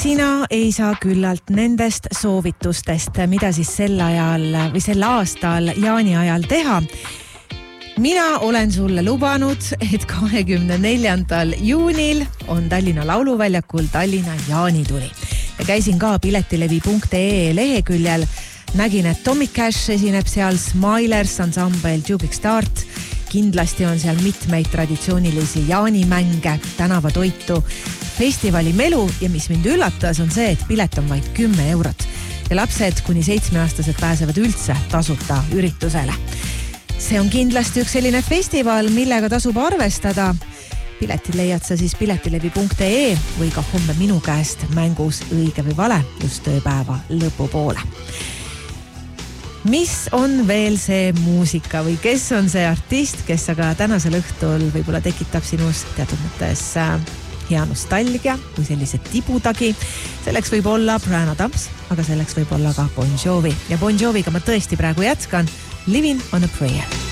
Sina ei saa küllalt nendest soovitustest, mida siis sel ajal või sel aastal jaani ajal teha. Mina olen sulle lubanud, et 24. juunil on Tallinna Lauluväljakul Tallinna jaanituli. Ja käisin ka piletilevi.ee leheküljel. Nägin, et Tommy Cash esineb seal, Smilers, Ensemble, Jukik Start. Kindlasti on seal mitmeid traditsioonilisi jaanimänge, tänavatoitu, festivali melu ja mis mind üllatas on see, et pilet on vaid 10 eurot. Ja lapsed kuni 7-aastased pääsevad üldse tasuta üritusele. See on kindlasti üks selline festival, millega tasub arvestada. Piletid leiad sa siis piletilevi.ee või ka homme minu käest mängus õige või vale just tööpäeva lõpupoole. Mis on veel see muusika või kes on see artist, kes aga tänasel õhtul võib-olla tekitab sinus teatud mõttes hea nostalgia või sellise tibutagi. Selleks võib olla Bryan Adams, aga selleks võib olla ka Bon Jovi. Ja Bon Joviga ma tõesti praegu jätkan Living on a Prayer.